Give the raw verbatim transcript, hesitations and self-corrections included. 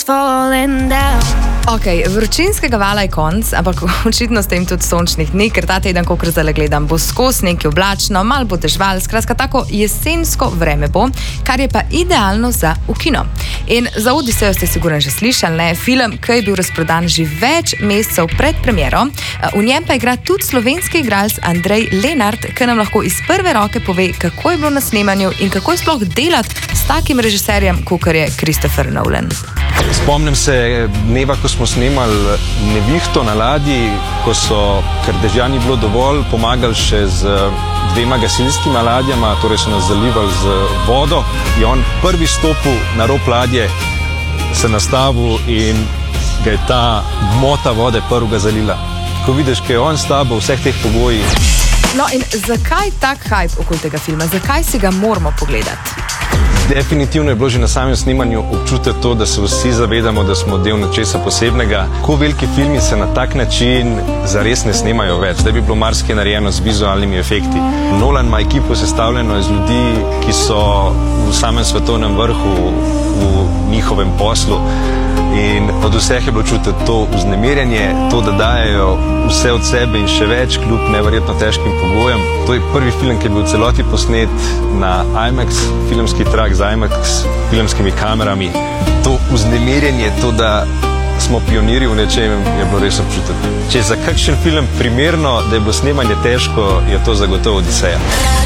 falling down. Ok, vročinskega vala je konc, ampak očitno ste jim tudi sončnih dni, ker ta teden, kokor zdaj gledam, bo skos nekaj oblačno, malo bo dežval, skratka tako jesensko vreme bo, kar je pa idealno za v kino. In za Odisejo ste sigurno že slišali, ne? Film, ki je bil razprodan že več mesecev pred premiero, v njem pa igra tudi slovenski igralec Andrej Lenart, ki nam lahko iz prve roke pove, kako je bilo na snemanju in kako je sploh delati s takim režiserjem, kakor je Christopher Nolan. Spomnim se dneva, ko smo snemali Nevihto na ladji, ko so, ker dežja ni bilo dovolj, pomagali še z dvema gasilskima ladjama, torej so nas zalivali z vodo. Je on prvi stopil na rob ladje, se nastavil in ga je ta gmota vode prvega zalila. Ko vidiš, kaj je on s tabo v vseh teh pogojih. No in zakaj tak hype okoli tega filma? Zakaj si ga moramo pogledati? Definitivno je bilo že na samem snemanju občutiti to, da se vsi zavedamo, da smo del nečesa posebnega. Ko veliki filmi se na tak način zares ne snemajo več. Zdaj bi bilo marsikaj narejeno z vizualnimi efekti. Nolan ima ekipo sestavljeno iz ljudi, ki so v samem svetovnem vrhu v njihovem poslu. In od vseh je bilo čutiti to vznemirjanje, to, da dajejo vse od sebe in še več, kljub neverjetno težkim pogojem. To je prvi film, ki je bil v celoti posnet na IMAX, filmski trak z IMAX filmskimi kamerami. To vznemirjanje, to, da smo pionirji v nečem, je bilo res občutiti. Če je za kakšen film primerno, da je bilo snemanje težko, je to zagotovo Odiseja.